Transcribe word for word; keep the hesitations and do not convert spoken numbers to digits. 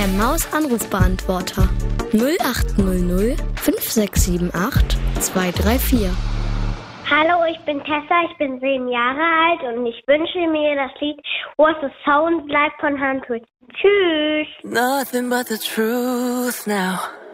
Der Maus-Anrufbeantworter null acht null null fünf sechs sieben acht zwei drei vier. Hallo, ich bin Tessa, ich bin sieben Jahre alt und ich wünsche mir das Lied What the Sound Like von Handtuch. Tschüss! Nothing but the truth now.